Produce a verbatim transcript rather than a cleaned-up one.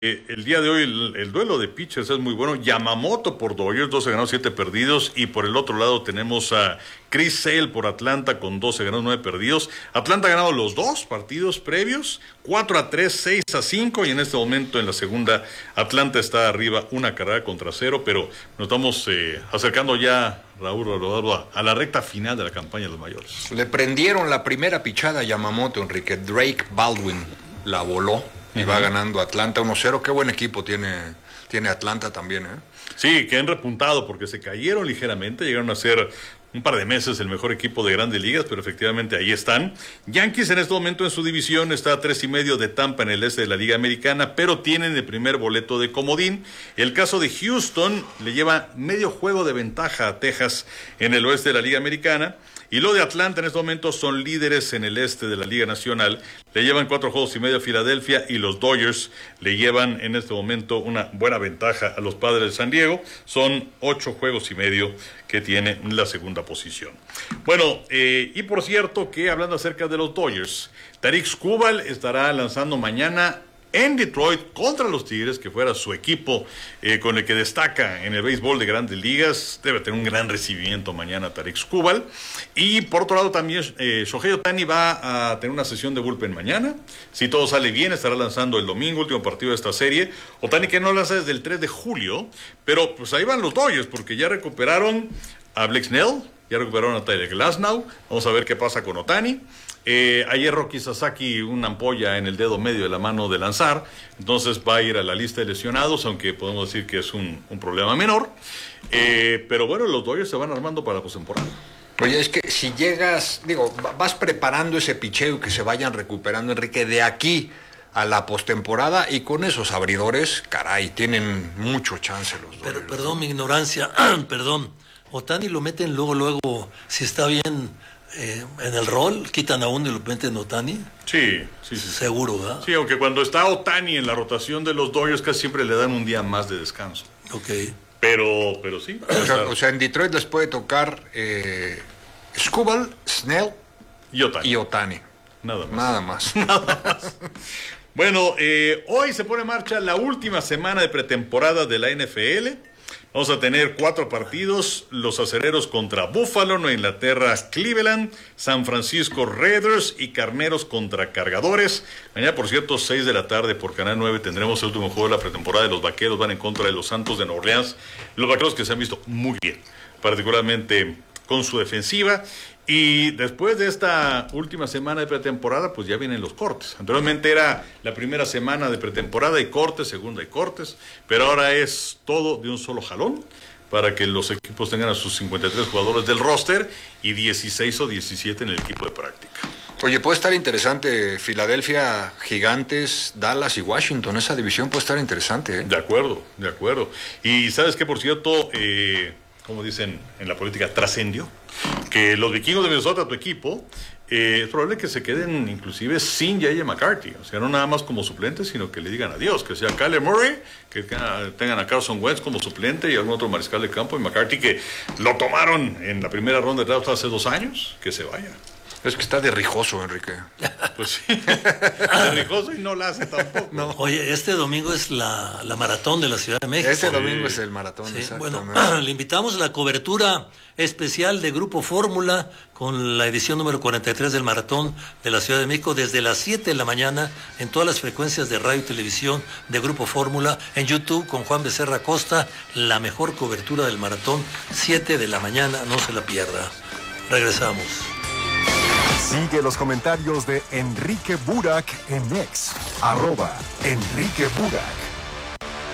Eh, el día de hoy el, el duelo de pitchers es muy bueno. Yamamoto por Dodgers, doce ganados, siete perdidos. Y por el otro lado tenemos a Chris Sale por Atlanta con doce ganados, nueve perdidos. Atlanta ha ganado los dos partidos previos, cuatro a tres, seis a cinco. Y en este momento en la segunda, Atlanta está arriba una carrera contra cero. Pero nos estamos eh, acercando ya, Raúl Rodado, a la recta final de la campaña de los mayores. Le prendieron la primera pichada a Yamamoto, Enrique. Drake Baldwin la voló. Y va ganando Atlanta uno cero. Qué buen equipo tiene, tiene Atlanta también, ¿eh? Sí, que han repuntado porque se cayeron ligeramente, llegaron a ser un par de meses el mejor equipo de Grandes Ligas, pero efectivamente ahí están. Yankees en este momento en su división está a tres y medio de Tampa en el este de la Liga Americana, pero tienen el primer boleto de comodín. El caso de Houston le lleva medio juego de ventaja a Texas en el oeste de la Liga Americana. Y lo de Atlanta en este momento son líderes en el este de la Liga Nacional. Le llevan cuatro juegos y medio a Filadelfia y los Dodgers le llevan en este momento una buena ventaja a los Padres de San Diego. Son ocho juegos y medio que tiene la segunda posición. Bueno, eh, y por cierto que hablando acerca de los Dodgers, Tarik Skubal estará lanzando mañana en Detroit contra los Tigres, que fuera su equipo eh, con el que destaca en el béisbol de Grandes Ligas. Debe tener un gran recibimiento mañana Tarik Skubal. Y por otro lado también eh, Shohei Ohtani va a tener una sesión de bullpen mañana. Si todo sale bien, estará lanzando el domingo, último partido de esta serie. Ohtani que no lanza desde el tres de julio, pero pues ahí van los Dodgers, porque ya recuperaron a Blake Snell, ya recuperaron a Tyler Glasnow. Vamos a ver qué pasa con Ohtani. Eh, ayer Roki Sasaki una ampolla en el dedo medio de la mano de lanzar, entonces va a ir a la lista de lesionados, aunque podemos decir que es un, un problema menor. Eh, pero bueno, los Dodgers se van armando para la postemporada. Oye, es que si llegas, digo, vas preparando ese picheo que se vayan recuperando, Enrique, de aquí a la postemporada, y con esos abridores, caray, tienen mucho chance los Dodgers. Pero perdón mi ignorancia, perdón, Ohtani lo meten luego, luego, si está bien eh, en el rol, quitan a uno y lo meten a Ohtani. Sí, sí, sí. Seguro, ¿verdad? Sí, aunque cuando está Ohtani en la rotación de los Dodgers casi siempre le dan un día más de descanso. Ok. Pero, pero sí. O sea, o sea en Detroit les puede tocar eh, Skubal, Snell y Ohtani. y Ohtani. Nada más. Nada más. Nada más. Bueno, eh, hoy se pone en marcha la última semana de pretemporada de la N F L. Vamos a tener cuatro partidos: los Acereros contra Buffalo, Nueva Inglaterra, Cleveland, San Francisco Raiders y Carneros contra Cargadores. Mañana, por cierto, seis de la tarde por Canal nueve tendremos el último juego de la pretemporada de los Vaqueros. Van en contra de los Santos de Nueva Orleans. Los Vaqueros que se han visto muy bien, particularmente con su defensiva. Y después de esta última semana de pretemporada, pues ya vienen los cortes. Anteriormente era la primera semana de pretemporada y cortes, segunda y cortes, pero ahora es todo de un solo jalón para que los equipos tengan a sus cincuenta y tres jugadores del roster y dieciséis o diecisiete en el equipo de práctica. Oye, puede estar interesante Filadelfia, Gigantes, Dallas y Washington. Esa división puede estar interesante, ¿eh? De acuerdo, de acuerdo. Y ¿sabes qué? Por cierto, eh, como dicen en la política, trascendió que los Vikingos de Minnesota, tu equipo, eh, es probable que se queden inclusive sin J J McCarthy. O sea, no nada más como suplente, sino que le digan adiós, que sea Kyler Murray, que tengan a Carson Wentz como suplente y algún otro mariscal de campo, y McCarthy, que lo tomaron en la primera ronda de draft hace dos años, que se vaya. Es que está de rijoso, Enrique. Pues sí, de rijoso y no la hace tampoco. No. Oye, este domingo es la, la maratón de la Ciudad de México. Este domingo es el maratón, sí, exactamente. Bueno, le invitamos a la cobertura especial de Grupo Fórmula con la edición número cuarenta y tres del maratón de la Ciudad de México desde las siete de la mañana en todas las frecuencias de radio y televisión de Grupo Fórmula, en YouTube con Juan Becerra Costa, la mejor cobertura del maratón, siete de la mañana, no se la pierda. Regresamos. Sigue los comentarios de Enrique Burak en X, arroba Enrique Burak.